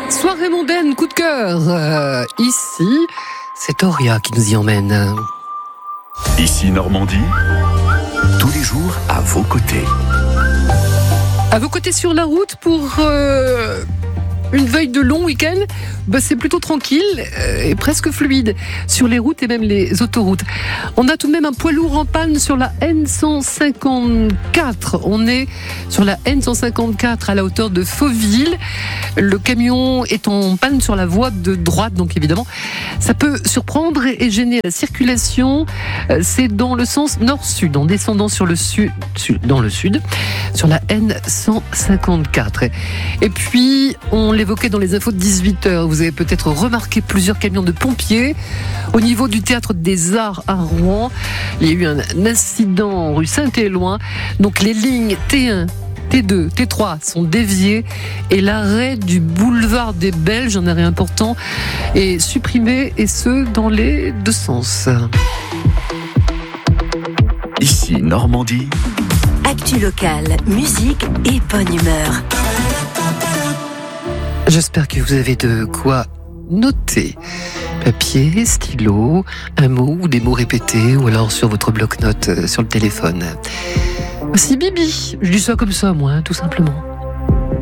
Soirée mondaine, coup de cœur. Ici, c'est Auria qui nous y emmène. Ici Normandie, tous les jours à vos côtés. À vos côtés sur la route pour une veille de long week-end, c'est plutôt tranquille et presque fluide sur les routes et même les autoroutes. On a tout de même un poids lourd en panne sur la N154. On est sur la N154 à la hauteur de Fauville. Le camion est en panne sur la voie de droite, donc évidemment, ça peut surprendre et gêner la circulation. C'est dans le sens nord-sud, en descendant sur le sud, dans le sud, sur la N154. Et puis, on l'évoquait dans les infos de 18h, vous avez peut-être remarqué plusieurs camions de pompiers au niveau du Théâtre des Arts à Rouen. Il y a eu un incident rue Saint-Éloi, donc les lignes T1, T2, T3 sont déviées et l'arrêt du boulevard des Belges, un arrêt important, est supprimé, et ce dans les deux sens. Ici Normandie. Actu locale, musique et bonne humeur. J'espère que vous avez de quoi noter. Papier, stylo, un mot ou des mots répétés, ou alors sur votre bloc-notes sur le téléphone. Voici Bibi. Je dis ça comme ça, moi, tout simplement.